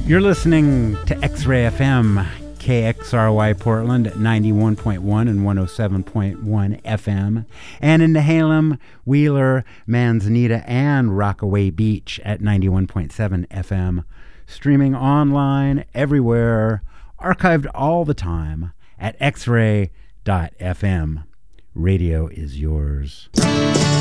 You're listening to X-Ray FM, KXRY Portland at 91.1 and 107.1 FM, and in Nehalem, Wheeler, Manzanita, and Rockaway Beach at 91.7 FM. Streaming online, everywhere, archived all the time at xray.fm. Radio is yours.